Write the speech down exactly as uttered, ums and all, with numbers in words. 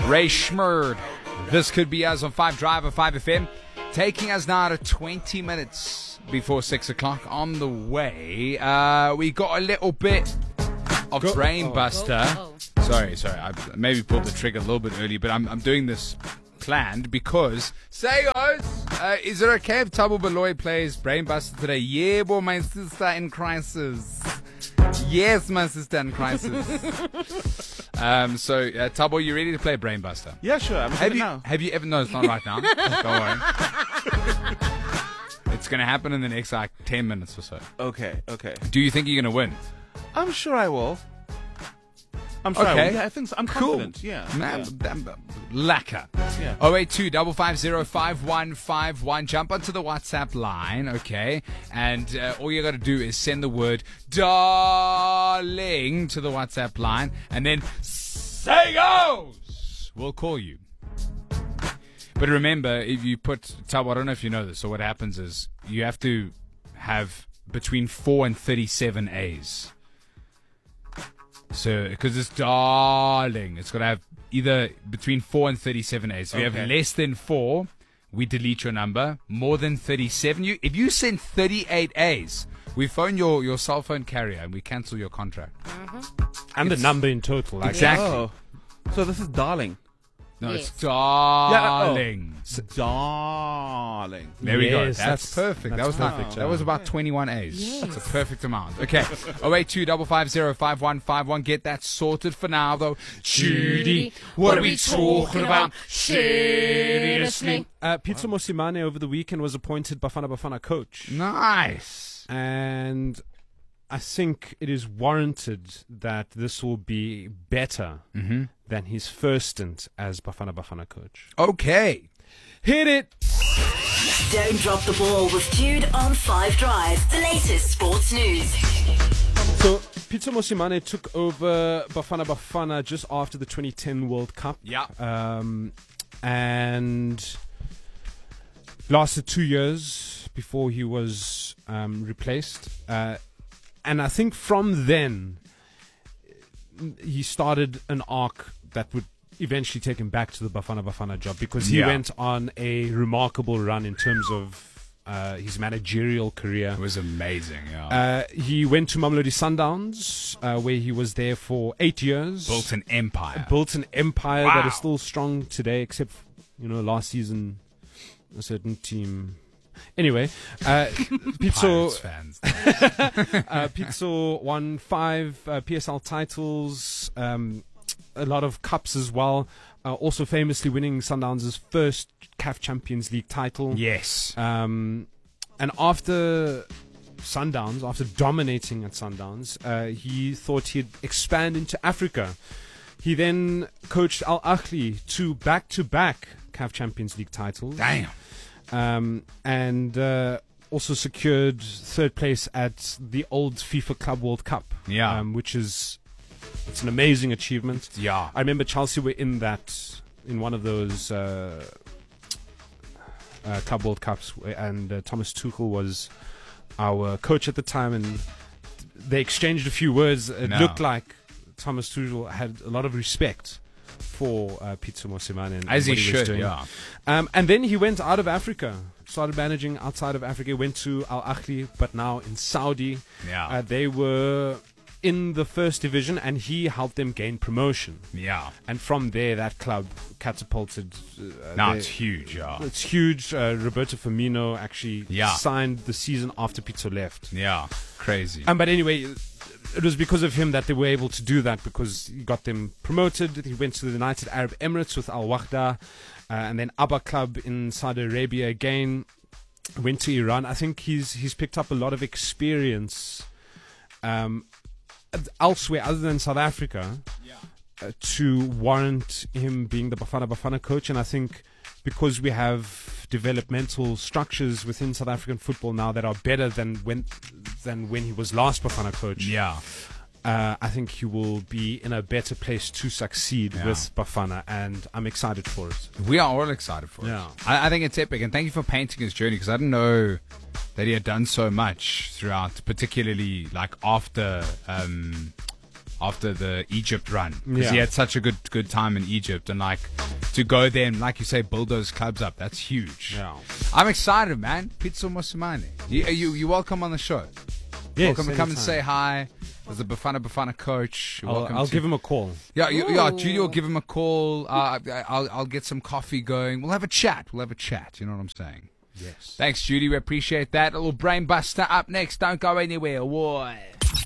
Ray Schmurd. This could be us on five Drive of five F M. Taking us now to twenty minutes before six o'clock. On the way, uh, we got a little bit of Go. Brainbuster. Oh, oh, Sorry, sorry. I maybe pulled the trigger a little bit early, but I'm, I'm doing this planned because, say guys, uh, is it okay if Thabo Baloyi plays Brainbuster today? Yeah, boy, my sister in crisis. Yes, my sister in crisis. um, so, uh, Thabo, you ready to play Brainbuster? Yeah, sure. I'm Have ready you, now. have you ever... No, it's not right now. Don't worry. It's going to happen in the next, like, ten minutes or so. Okay, okay. Do you think you're going to win? I'm sure I will. I'm sure I Okay. will. Yeah, I think so. I'm Cool. confident. Yeah. Man, yeah. damn, lacquer. Yeah. oh eight two, five five zero, five one five one. Jump onto the WhatsApp line, okay? And uh, all you got to do is send the word darling to the WhatsApp line, and then say goes. We'll call you. But remember, if you put Thabo, I don't know if you know this. So what happens is you have to have between four and thirty-seven A's. So, because it's darling, it's got to have either between four and thirty-seven A's. So if you have Okay. less than four, we delete your number. More than thirty-seven, you if you send thirty-eight A's, we phone your, your cell phone carrier and we cancel your contract. mm-hmm. And the number in total. Like Exactly. Oh. So this is darling. No, Yes. it's darling. Darling. There we go. Yes, That's, that's- perfect. That that's was perfect, That yeah. was about twenty-one A's. Yes. That's a perfect amount. Okay. oh eight two, five five zero, five one five one. Get that sorted for now, though. Judy, what are we talking about? Seriously. Uh, Pizza Mosimane over the weekend was appointed Bafana Bafana coach. Nice. And I think it is warranted that this will be better Mm-hmm. than his first stint as Bafana Bafana coach. Okay. Hit it! Don't drop the ball with Jude on five Drive, the latest sports news. So, Pizza Mosimane took over Bafana Bafana just after the twenty ten World Cup. Yeah. Um, and lasted two years before he was um, replaced. Uh, and I think from then, he started an arc that would eventually take him back to the Bafana Bafana job, because he Yeah. went on a remarkable run in terms of uh, his managerial career. It was amazing, yeah. Uh, he went to Mamelodi Sundowns, uh, where he was there for eight years. Built an empire. Built an empire Wow. that is still strong today, except, you know, last season, a certain team. Anyway, uh, Pizzo, Pirates fans. uh, Pizzo won five uh, P S L titles, um, a lot of cups as well. Uh, also famously winning Sundowns' first C A F Champions League title. Yes. Um, and after Sundowns, after dominating at Sundowns, uh, he thought he'd expand into Africa. He then coached Al Ahly to back-to-back C A F Champions League titles. Damn. Um, and uh, also secured third place at the old FIFA Club World Cup. Yeah. Um, which is it's an amazing achievement. Yeah. I remember Chelsea were in that, in one of those uh, uh, Club World Cups, and uh, Thomas Tuchel was our coach at the time, and they exchanged a few words. It No. looked like Thomas Tuchel had a lot of respect for uh, Pizza Mosimane and, As and he what he was should, doing. yeah. Um, and then he went out of Africa, started managing outside of Africa, went to Al Ahly, but now in Saudi. Yeah. Uh, they were in the first division, and he helped them gain promotion. Yeah. And from there, that club catapulted. Uh, Now their- it's huge, yeah. It's huge. Uh, Roberto Firmino actually Yeah. signed the season after Pizzo left. Yeah. Crazy. Um, but anyway, it was because of him that they were able to do that, because he got them promoted. He went to the United Arab Emirates with Al Wahda, uh, and then Abba Club in Saudi Arabia again. Went to Iran. I think he's he's picked up a lot of experience um, elsewhere other than South Africa uh, to warrant him being the Bafana Bafana coach. And I think because we have developmental structures within South African football now that are better than when than when he was last Bafana coach, Yeah. uh, I think he will be in a better place to succeed Yeah. with Bafana, and I'm excited for it. We are all excited for Yeah. it. I, I think it's epic, and thank you for painting his journey, because I didn't know that he had done so much throughout, particularly like after um, after the Egypt run. Because he Yeah. had such a good good time in Egypt. And, like, to go there and, like you say, build those clubs up, that's huge. Yeah. I'm excited, man. Pitso Mosimane. You, you, you're welcome on the show. Yes, welcome to come and anytime. say hi. There's a Bafana Bafana coach. You're I'll, welcome I'll to- give him a call. Yeah, you, yeah. Judy will give him a call. Uh, I- I'll, I'll get some coffee going. We'll have a chat. We'll have a chat. You know what I'm saying? Yes. Thanks, Judy. We appreciate that. A little brain buster up next. Don't go anywhere. Boy.